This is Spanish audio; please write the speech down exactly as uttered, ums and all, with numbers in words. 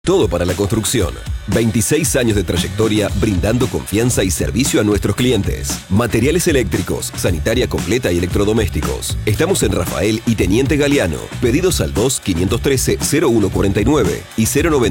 Todo para la construcción. veintiséis años de trayectoria brindando confianza y servicio a nuestros clientes. Materiales eléctricos, sanitaria completa y electrodomésticos. Estamos en Rafael y Teniente Galeano. Pedidos al dos, quinientos trece, cero uno cuarenta y nueve y cero noventa.